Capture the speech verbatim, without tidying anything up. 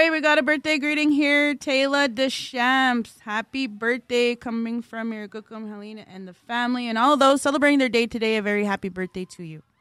right, we got a birthday greeting here. Taylor Deschamps. Happy birthday coming from your Kukum Helena and the family. And all those celebrating their day today, a very happy birthday to you.